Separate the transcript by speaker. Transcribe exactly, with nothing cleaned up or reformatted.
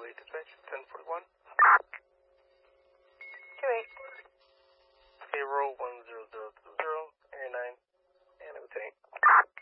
Speaker 1: eight dispatch, ten forty-one.
Speaker 2: two eight.
Speaker 1: Zero one zero zero two zero, area nine, and lieutenant.